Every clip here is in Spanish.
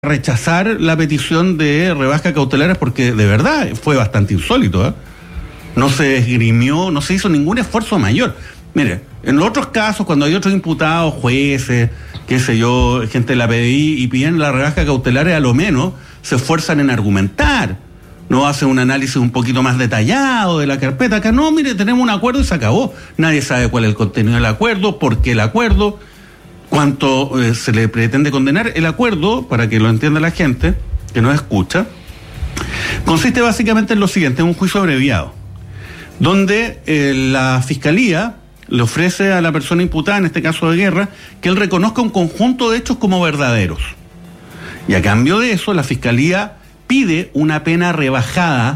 rechazar la petición de rebaja cautelares porque de verdad fue bastante insólito, ¿eh? No se esgrimió, no se hizo ningún esfuerzo mayor. Mire, en los otros casos, cuando hay otros imputados, jueces, qué sé yo, gente de la PDI y piden la rebaja cautelares, a lo menos se esfuerzan en argumentar, no hacen un análisis un poquito más detallado de la carpeta. Acá no, mire, tenemos un acuerdo y se acabó. Nadie sabe cuál es el contenido del acuerdo, por qué el acuerdo, cuánto se le pretende condenar. El acuerdo, para que lo entienda la gente que nos escucha, consiste básicamente en lo siguiente: un juicio abreviado, donde la Fiscalía le ofrece a la persona imputada, en este caso de Guerra, que él reconozca un conjunto de hechos como verdaderos. Y a cambio de eso, la Fiscalía pide una pena rebajada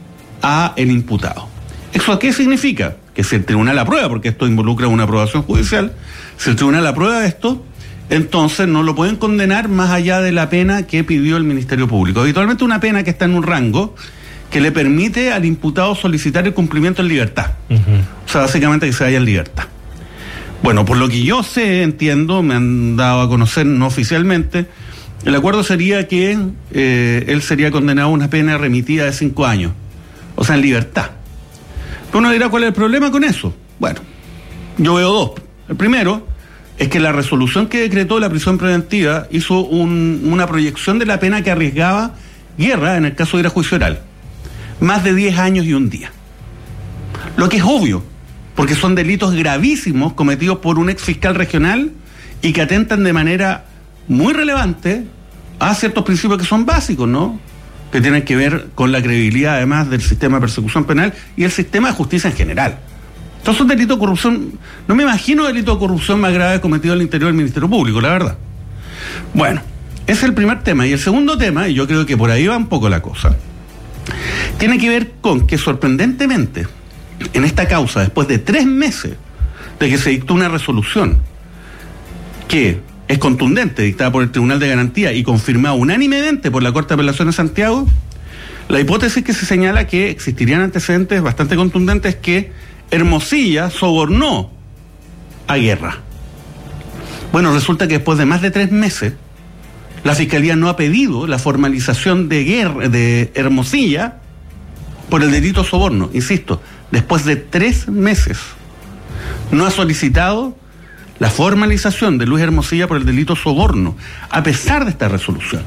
a el imputado. ¿Eso qué significa? Que si el tribunal aprueba, porque esto involucra una aprobación judicial, si el tribunal aprueba esto, entonces no lo pueden condenar más allá de la pena que pidió el Ministerio Público. Habitualmente una pena que está en un rango que le permite al imputado solicitar el cumplimiento en libertad. O sea, básicamente que se vaya en libertad. Bueno, por lo que yo sé, entiendo, me han dado a conocer no oficialmente, el acuerdo sería que él sería condenado a una pena remitida de 5 años, o sea, en libertad. Pero uno dirá, ¿cuál es el problema con eso? Bueno, yo veo dos. El primero es que la resolución que decretó la prisión preventiva hizo una proyección de la pena que arriesgaba Guerra en el caso de ir a juicio oral. Más de 10 años y un día. Lo que es obvio, porque son delitos gravísimos cometidos por un ex fiscal regional y que atentan de manera muy relevante a ciertos principios que son básicos, ¿no? Que tienen que ver con la credibilidad, además, del sistema de persecución penal y el sistema de justicia en general. Entonces, un delito de corrupción, no me imagino delito de corrupción más grave cometido al interior del Ministerio Público, la verdad. Bueno, ese es el primer tema. Y el segundo tema, y yo creo que por ahí va un poco la cosa, tiene que ver con que, sorprendentemente, en esta causa, después de 3 meses de que se dictó una resolución que es contundente, dictada por el Tribunal de Garantía y confirmada unánimemente por la Corte de Apelación de Santiago, la hipótesis que se señala que existirían antecedentes bastante contundentes que Hermosilla sobornó a Guerra. Bueno, resulta que después de más de 3 meses, la Fiscalía no ha pedido la formalización de Hermosilla por el delito soborno. Insisto, después de 3 meses, no ha solicitado la formalización de Luis Hermosilla por el delito soborno, a pesar de esta resolución.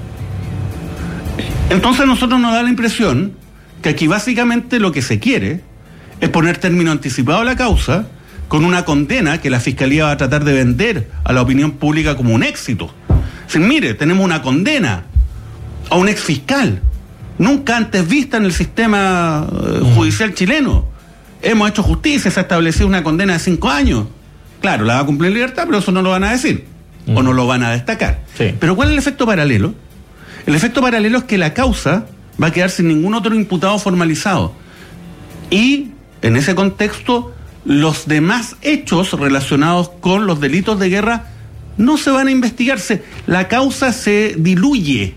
Entonces a nosotros nos da la impresión que aquí básicamente lo que se quiere es poner término anticipado a la causa con una condena que la Fiscalía va a tratar de vender a la opinión pública como un éxito. Dicen, mire, tenemos una condena a un exfiscal, nunca antes vista en el sistema judicial chileno. Hemos hecho justicia, se ha establecido una condena de 5 años. Claro, la va a cumplir en libertad, pero eso no lo van a decir, o no lo van a destacar. Sí. Pero ¿cuál es el efecto paralelo? El efecto paralelo es que la causa va a quedar sin ningún otro imputado formalizado. Y, en ese contexto, los demás hechos relacionados con los delitos de guerra no se van a investigarse. La causa se diluye.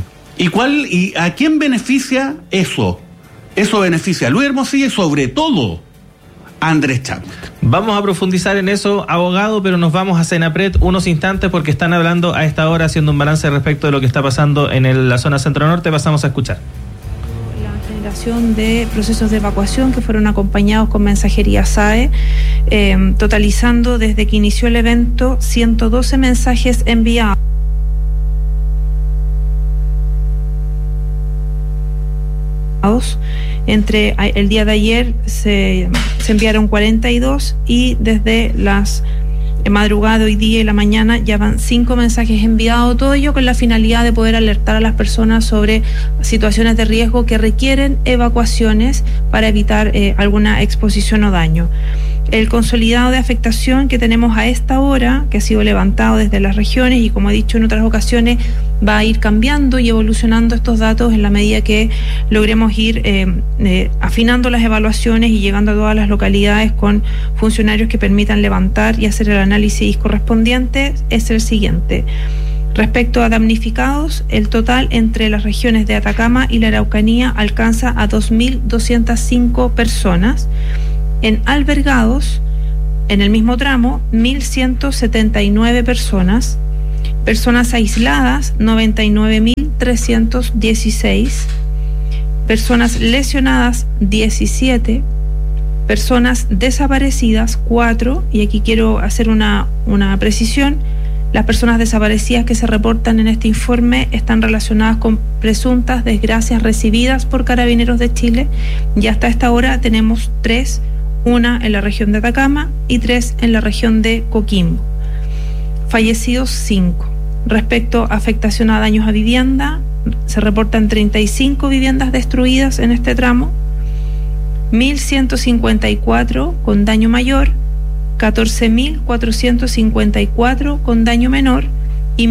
¿Y a quién beneficia eso? Eso beneficia a Luis Hermosilla y, sobre todo, a Andrés Chadwick. Vamos a profundizar en eso, abogado, pero nos vamos a Senapred unos instantes porque están hablando a esta hora, haciendo un balance respecto de lo que está pasando en la zona centro-norte. Pasamos a escuchar. La generación de procesos de evacuación que fueron acompañados con mensajería SAE, totalizando desde que inició el evento 112 mensajes enviados. Entre el día de ayer se enviaron 42 y desde las madrugada hoy día y la mañana ya van 5 mensajes enviados, todo ello con la finalidad de poder alertar a las personas sobre situaciones de riesgo que requieren evacuaciones para evitar alguna exposición o daño. El consolidado de afectación que tenemos a esta hora, que ha sido levantado desde las regiones y, como he dicho en otras ocasiones, va a ir cambiando y evolucionando estos datos en la medida que logremos ir afinando las evaluaciones y llegando a todas las localidades con funcionarios que permitan levantar y hacer el análisis correspondiente. Es el siguiente. Respecto a damnificados, el total entre las regiones de Atacama y la Araucanía alcanza a 2.205 personas. En albergados, en el mismo tramo, 1.179 personas. Personas aisladas, 99.316. Personas lesionadas, 17. Personas desaparecidas, 4. Y aquí quiero hacer una precisión. Las personas desaparecidas que se reportan en este informe están relacionadas con presuntas desgracias recibidas por Carabineros de Chile. Y hasta esta hora tenemos 3, una en la región de Atacama y 3 en la región de Coquimbo. Fallecidos, 5. Respecto a afectación a daños a vivienda, se reportan 35 viviendas destruidas en este tramo, 1.154 con daño mayor, 14.454 con daño menor y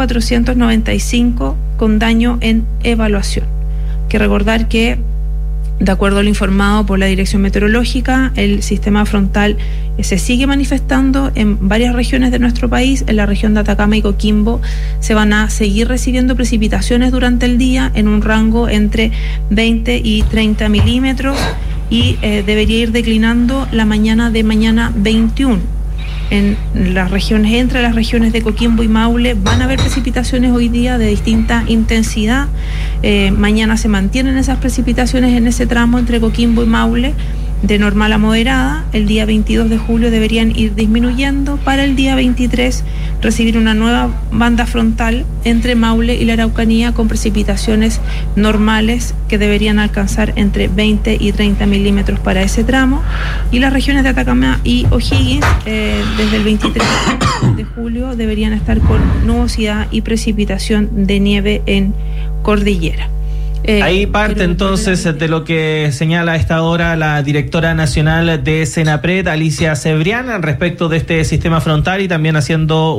1.495 con daño en evaluación. Hay que recordar que, de acuerdo a lo informado por la Dirección Meteorológica, el sistema frontal se sigue manifestando en varias regiones de nuestro país. En la región de Atacama y Coquimbo se van a seguir recibiendo precipitaciones durante el día en un rango entre 20 y 30 milímetros y debería ir declinando la mañana de mañana 21. En las regiones, entre las regiones de Coquimbo y Maule, van a haber precipitaciones hoy día de distinta intensidad. Mañana se mantienen esas precipitaciones en ese tramo entre Coquimbo y Maule, de normal a moderada. El día 22 de julio deberían ir disminuyendo, para el día 23 recibir una nueva banda frontal entre Maule y la Araucanía con precipitaciones normales que deberían alcanzar entre 20 y 30 milímetros para ese tramo. Y las regiones de Atacama y O'Higgins, desde el 23 de julio deberían estar con nubosidad y precipitación de nieve en cordillera. Ahí parte entonces de lo que señala a esta hora la directora nacional de Senapred, Alicia Cebrián, respecto de este sistema frontal y también haciendo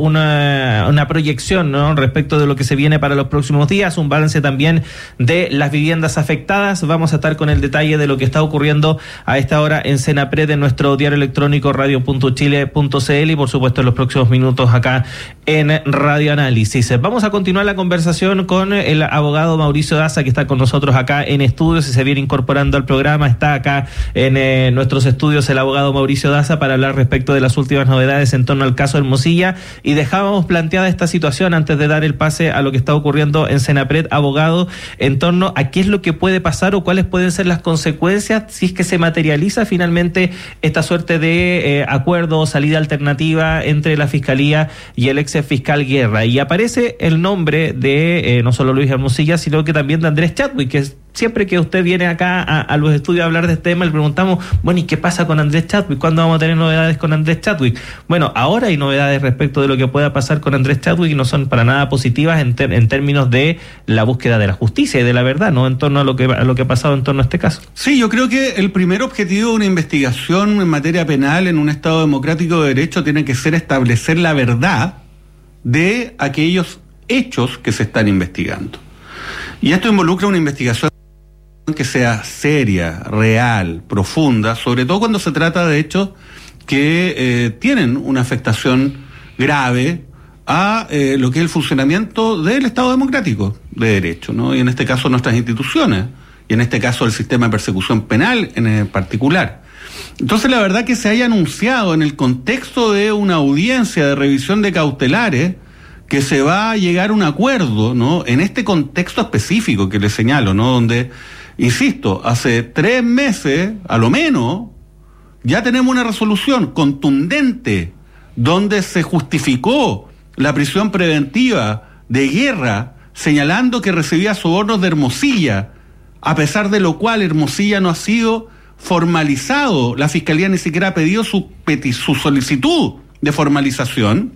una proyección, ¿no?, respecto de lo que se viene para los próximos días, un balance también de las viviendas afectadas. Vamos a estar con el detalle de lo que está ocurriendo a esta hora en Senapred, en nuestro diario electrónico radio.chile.cl y por supuesto en los próximos minutos acá en Radio Análisis. Vamos a continuar la conversación con el abogado Mauricio Daza, que está con nosotros acá en estudios y se viene incorporando al programa. Está acá en nuestros estudios el abogado Mauricio Daza para hablar respecto de las últimas novedades en torno al caso Hermosilla, y dejábamos planteada esta situación antes de dar el pase a lo que está ocurriendo en Senapred, abogado, en torno a qué es lo que puede pasar o cuáles pueden ser las consecuencias si es que se materializa finalmente esta suerte de acuerdo o salida alternativa entre la Fiscalía y el ex fiscal Guerra, y aparece el nombre de no solo Luis Hermosilla, sino que también de Andrés Chadwick, que siempre que usted viene acá a los estudios a hablar de este tema, le preguntamos, bueno, ¿y qué pasa con Andrés Chadwick? ¿Cuándo vamos a tener novedades con Andrés Chadwick? Bueno, ahora hay novedades respecto de lo que pueda pasar con Andrés Chadwick y no son para nada positivas en términos de la búsqueda de la justicia y de la verdad, ¿no?, en torno a lo que ha pasado en torno a este caso. Sí, yo creo que el primer objetivo de una investigación en materia penal en un Estado democrático de derecho tiene que ser establecer la verdad de aquellos hechos que se están investigando. Y esto involucra una investigación que sea seria, real, profunda, sobre todo cuando se trata de hechos que tienen una afectación grave a lo que es el funcionamiento del Estado democrático de derecho, ¿no? Y en este caso nuestras instituciones, y en este caso el sistema de persecución penal en particular. Entonces, la verdad que se haya anunciado en el contexto de una audiencia de revisión de cautelares que se va a llegar a un acuerdo, ¿no?, en este contexto específico que le señalo, ¿no?, donde, insisto, hace 3 meses, a lo menos, ya tenemos una resolución contundente donde se justificó la prisión preventiva de Guerra, señalando que recibía sobornos de Hermosilla, a pesar de lo cual Hermosilla no ha sido formalizado, la Fiscalía ni siquiera ha pedido su solicitud de formalización,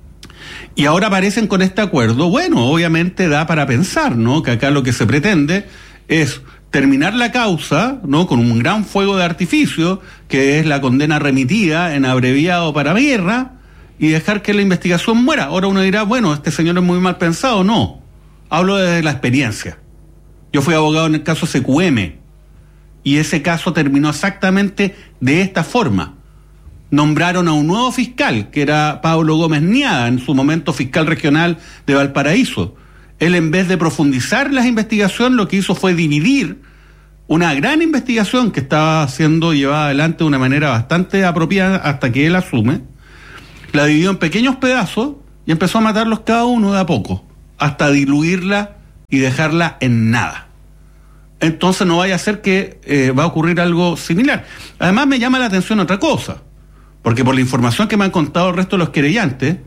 y ahora aparecen con este acuerdo. Bueno, obviamente da para pensar, ¿no?, que acá lo que se pretende es terminar la causa, ¿no?, con un gran fuego de artificio, que es la condena remitida en abreviado para Guerra, y dejar que la investigación muera. Ahora uno dirá, bueno, este señor es muy mal pensado. No, hablo de la experiencia. Yo fui abogado en el caso SQM, y ese caso terminó exactamente de esta forma. Nombraron a un nuevo fiscal, que era Pablo Gómez Niada, en su momento fiscal regional de Valparaíso. Él, en vez de profundizar las investigaciones, lo que hizo fue dividir una gran investigación que estaba siendo llevada adelante de una manera bastante apropiada hasta que él asume. La dividió en pequeños pedazos y empezó a matarlos cada uno de a poco, hasta diluirla y dejarla en nada. Entonces no vaya a ser que va a ocurrir algo similar. Además me llama la atención otra cosa, porque por la información que me han contado el resto de los querellantes,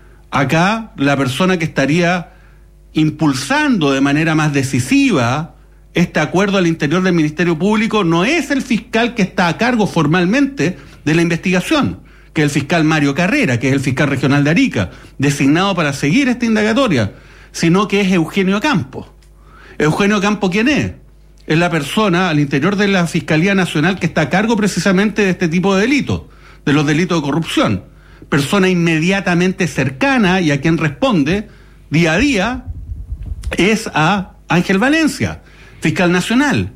acá la persona que estaría impulsando de manera más decisiva este acuerdo al interior del Ministerio Público no es el fiscal que está a cargo formalmente de la investigación, que es el fiscal Mario Carrera, que es el fiscal regional de Arica, designado para seguir esta indagatoria, sino que es Eugenio Campo. ¿Eugenio Campo quién es? Es la persona al interior de la Fiscalía Nacional que está a cargo precisamente de este tipo de delitos, de los delitos de corrupción. Persona inmediatamente cercana y a quien responde día a día es a Ángel Valencia, fiscal nacional.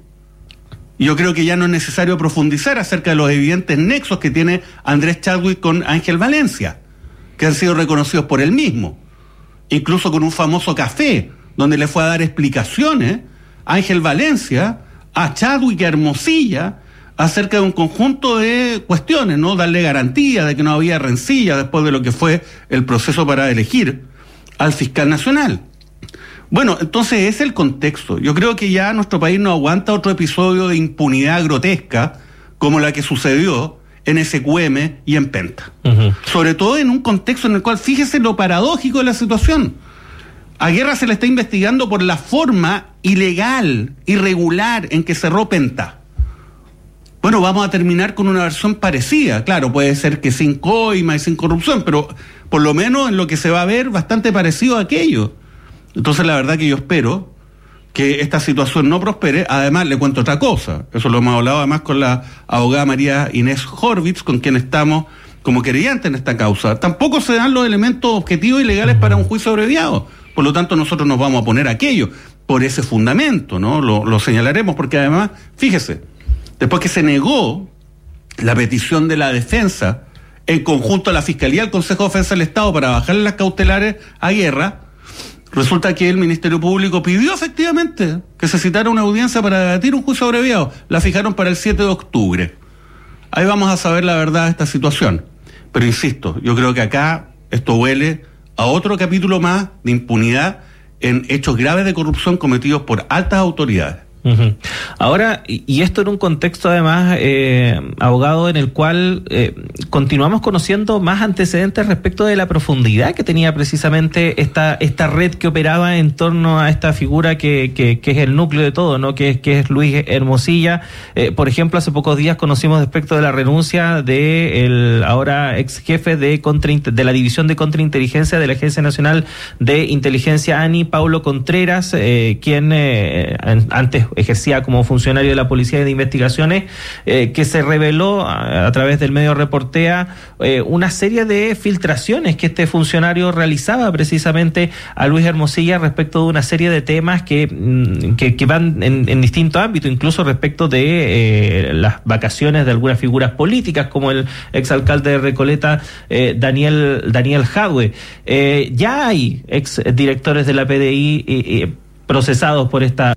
Yo creo que ya no es necesario profundizar acerca de los evidentes nexos que tiene Andrés Chadwick con Ángel Valencia, que han sido reconocidos por él mismo, incluso con un famoso café donde le fue a dar explicaciones Ángel Valencia a Chadwick y a Hermosilla acerca de un conjunto de cuestiones, ¿no? Darle garantía de que no había rencilla después de lo que fue el proceso para elegir al fiscal nacional. Bueno, entonces ese es el contexto. Yo creo que ya nuestro país no aguanta otro episodio de impunidad grotesca como la que sucedió en SQM y en Penta. Sobre todo en un contexto en el cual, fíjese lo paradójico de la situación. A Guerra se le está investigando por la forma ilegal, irregular en que cerró Penta. Bueno, vamos a terminar con una versión parecida. Claro, puede ser que sin coima y sin corrupción, pero por lo menos en lo que se va a ver bastante parecido a aquello. Entonces la verdad que yo espero que esta situación no prospere. Además, le cuento otra cosa. Eso lo hemos hablado además con la abogada María Inés Horvitz, con quien estamos como querellante en esta causa. Tampoco se dan los elementos objetivos y legales para un juicio abreviado. Por lo tanto, nosotros nos vamos a oponer a aquello por ese fundamento, ¿no? Lo señalaremos porque además, fíjese, después que se negó la petición de la defensa en conjunto a la Fiscalía al Consejo de Defensa del Estado para bajarle las cautelares a Guerra, resulta que el Ministerio Público pidió efectivamente que se citara una audiencia para debatir un juicio abreviado. La fijaron para el 7 de octubre. Ahí vamos a saber la verdad de esta situación. Pero insisto, yo creo que acá esto huele a otro capítulo más de impunidad en hechos graves de corrupción cometidos por altas autoridades. Ahora, y esto en un contexto además, abogado, en el cual continuamos conociendo más antecedentes respecto de la profundidad que tenía precisamente esta red que operaba en torno a esta figura que es el núcleo de todo, ¿no? Que es Luis Hermosilla. Por ejemplo, hace pocos días conocimos respecto de la renuncia de el ahora ex jefe de la División de Contrainteligencia de la Agencia Nacional de Inteligencia ANI, Paulo Contreras, quien antes ejercía como funcionario de la Policía de Investigaciones, que se reveló a través del medio Reportea una serie de filtraciones que este funcionario realizaba precisamente a Luis Hermosilla respecto de una serie de temas que van en distintos ámbitos, incluso respecto de las vacaciones de algunas figuras políticas, como el exalcalde de Recoleta, Daniel Jadwe. Ya hay exdirectores de la PDI procesados por esta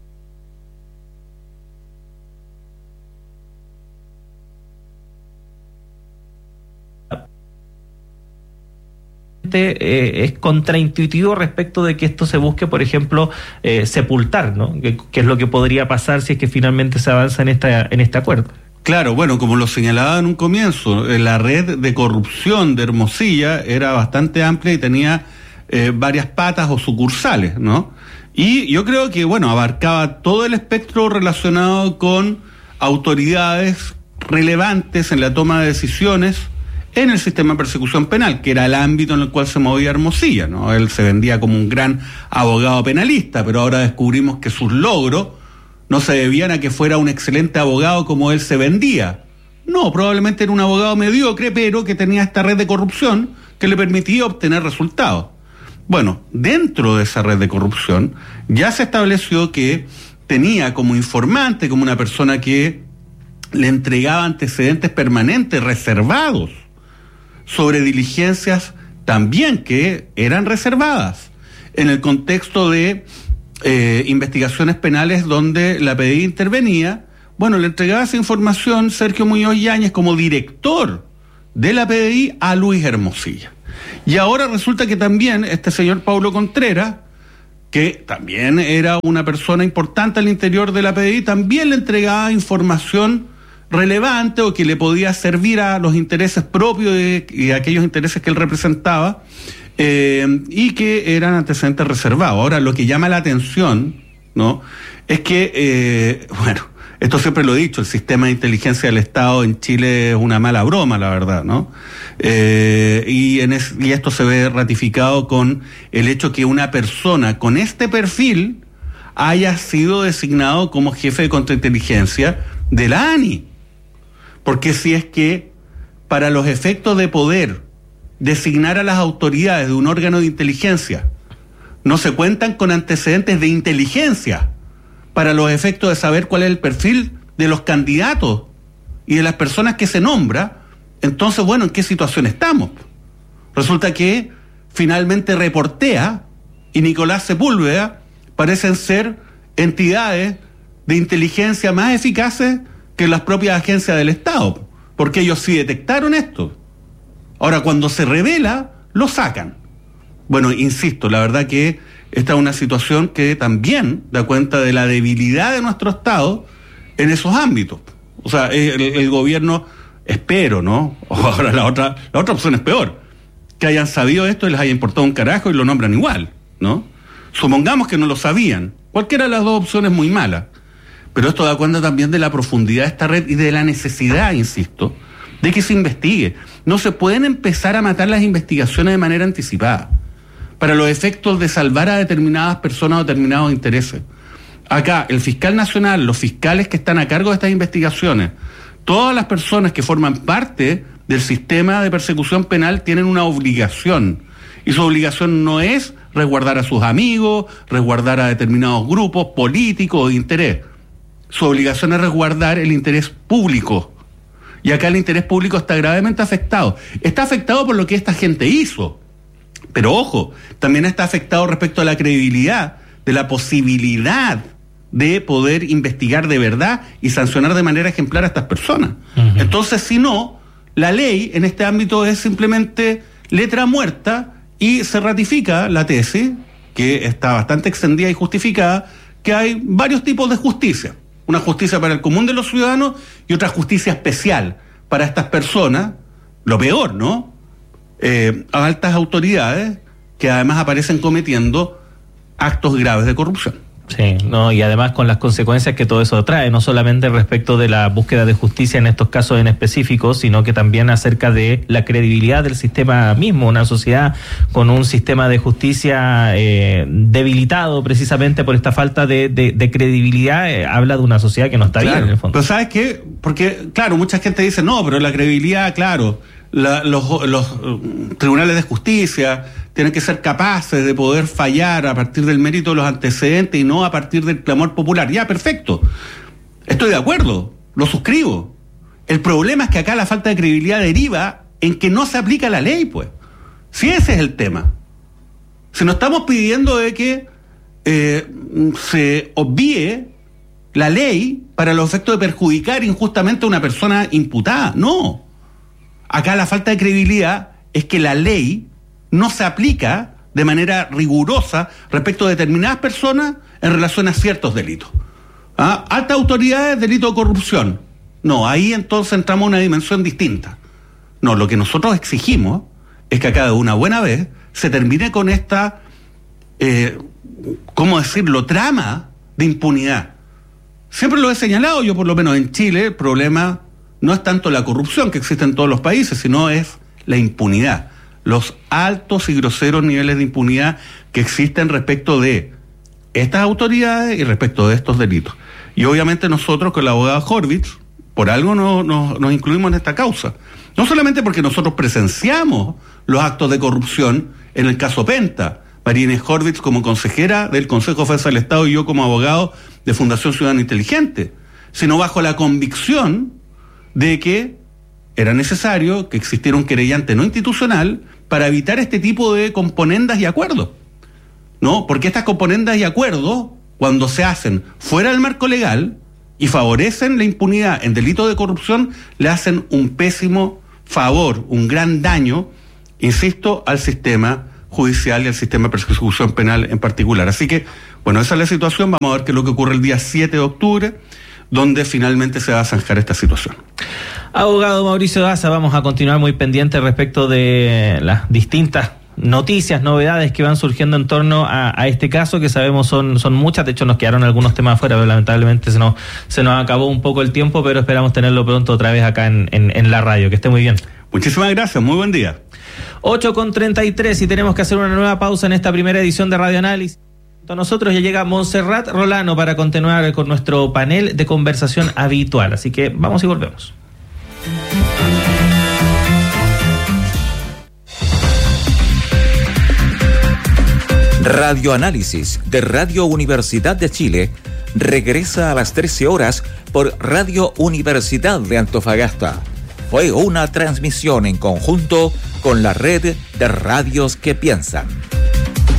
es contraintuitivo respecto de que esto se busque, por ejemplo, sepultar, ¿no? Que es lo que podría pasar si es que finalmente se avanza en este acuerdo. Claro, bueno, como lo señalaba en un comienzo, la red de corrupción de Hermosilla era bastante amplia y tenía varias patas o sucursales, ¿no? Y yo creo que, bueno, abarcaba todo el espectro relacionado con autoridades relevantes en la toma de decisiones en el sistema de persecución penal, que era el ámbito en el cual se movía Hermosilla, ¿no? Él se vendía como un gran abogado penalista, pero ahora descubrimos que sus logros no se debían a que fuera un excelente abogado como él se vendía. No, probablemente era un abogado mediocre, pero que tenía esta red de corrupción que le permitía obtener resultados. Bueno, dentro de esa red de corrupción ya se estableció que tenía como informante, como una persona que le entregaba antecedentes permanentes reservados sobre diligencias también que eran reservadas en el contexto de investigaciones penales donde la PDI intervenía. Bueno, le entregaba esa información Sergio Muñoz Yáñez como director de la PDI a Luis Hermosilla. Y ahora resulta que también este señor Paulo Contreras, que también era una persona importante al interior de la PDI, también le entregaba información relevante o que le podía servir a los intereses propios y a aquellos intereses que él representaba, y que eran antecedentes reservados. Ahora, lo que llama la atención, ¿no?, es que, esto siempre lo he dicho, el sistema de inteligencia del Estado en Chile es una mala broma, la verdad, ¿no? Y esto se ve ratificado con el hecho que una persona con este perfil haya sido designado como jefe de contrainteligencia de la ANI. Porque si es que para los efectos de poder designar a las autoridades de un órgano de inteligencia no se cuentan con antecedentes de inteligencia para los efectos de saber cuál es el perfil de los candidatos y de las personas que se nombra, entonces, ¿en qué situación estamos? Resulta que finalmente Reportea y Nicolás Sepúlveda parecen ser entidades de inteligencia más eficaces que las propias agencias del Estado, porque ellos sí detectaron esto. Ahora, cuando se revela, lo sacan. Insisto, la verdad que esta es una situación que también da cuenta de la debilidad de nuestro Estado en esos ámbitos. O sea, el gobierno, espero, ¿no? Ahora la otra opción es peor, que hayan sabido esto y les haya importado un carajo y lo nombran igual, ¿no? Supongamos que no lo sabían. Cualquiera de las dos opciones es muy mala. Pero esto da cuenta también de la profundidad de esta red y de la necesidad, insisto, de que se investigue. No se pueden empezar a matar las investigaciones de manera anticipada para los efectos de salvar a determinadas personas o determinados intereses. Acá, el fiscal nacional, los fiscales que están a cargo de estas investigaciones, todas las personas que forman parte del sistema de persecución penal tienen una obligación. Y su obligación no es resguardar a sus amigos, resguardar a determinados grupos políticos o de interés. Su obligación es resguardar el interés público. Y acá el interés público está gravemente afectado. Está afectado por lo que esta gente hizo. Pero ojo, también está afectado respecto a la credibilidad de la posibilidad de poder investigar de verdad y sancionar de manera ejemplar a estas personas. Uh-huh. Entonces, si no, la ley en este ámbito es simplemente letra muerta y se ratifica la tesis, que está bastante extendida y justificada, que hay varios tipos de justicia. Una justicia para el común de los ciudadanos y otra justicia especial para estas personas, lo peor, ¿no? Altas autoridades que además aparecen cometiendo actos graves de corrupción. Sí, no, y además con las consecuencias que todo eso trae, no solamente respecto de la búsqueda de justicia en estos casos en específico, sino que también acerca de la credibilidad del sistema mismo. Una sociedad con un sistema de justicia debilitado precisamente por esta falta de credibilidad, habla de una sociedad que no está bien en el fondo. Pero ¿sabes qué? Porque, claro, mucha gente dice, no, pero la credibilidad, claro, los tribunales de justicia tienen que ser capaces de poder fallar a partir del mérito de los antecedentes y no a partir del clamor popular. Ya, perfecto. Estoy de acuerdo, lo suscribo. El problema es que acá la falta de credibilidad deriva en que no se aplica la ley, pues. Si ese es el tema. Si no estamos pidiendo de que se obvíe la ley para los efectos de perjudicar injustamente a una persona imputada. No. Acá la falta de credibilidad es que la ley no se aplica de manera rigurosa respecto a determinadas personas en relación a ciertos delitos. Altas autoridades, delito de corrupción. No, ahí entonces entramos a una dimensión distinta. No, lo que nosotros exigimos es que acá de una buena vez se termine con esta, ¿cómo decirlo?, trama de impunidad. Siempre lo he señalado, yo por lo menos en Chile, el problema no es tanto la corrupción que existe en todos los países, sino es la impunidad. Los altos y groseros niveles de impunidad que existen respecto de estas autoridades y respecto de estos delitos. Y obviamente nosotros con la abogada Horvitz, por algo nos incluimos en esta causa. No solamente porque nosotros presenciamos los actos de corrupción en el caso Penta, María Inés Horvitz como consejera del Consejo de Defensa del Estado y yo como abogado de Fundación Ciudadana Inteligente, sino bajo la convicción de que era necesario que existiera un querellante no institucional para evitar este tipo de componendas y acuerdos, ¿no? Porque estas componendas y acuerdos, cuando se hacen fuera del marco legal y favorecen la impunidad en delitos de corrupción, le hacen un pésimo favor, un gran daño insisto, al sistema judicial y al sistema de persecución penal en particular. Así que, bueno, esa es la situación. Vamos a ver qué es lo que ocurre el día 7 de octubre, donde finalmente se va a zanjar esta situación. Abogado Mauricio Daza, vamos a continuar muy pendientes respecto de las distintas noticias, novedades que van surgiendo en torno a este caso, que sabemos son muchas. De hecho, nos quedaron algunos temas afuera, pero lamentablemente se nos acabó un poco el tiempo, pero esperamos tenerlo pronto otra vez acá en la radio. Que esté muy bien. Muchísimas gracias, muy buen día. 8:33 y tenemos que hacer una nueva pausa en esta primera edición de Radio Análisis. A nosotros ya llega Montserrat Rolano para continuar con nuestro panel de conversación habitual. Así que vamos y volvemos. Radio Análisis de Radio Universidad de Chile regresa a las 13 horas por Radio Universidad de Antofagasta. Fue una transmisión en conjunto con la red de radios que piensan.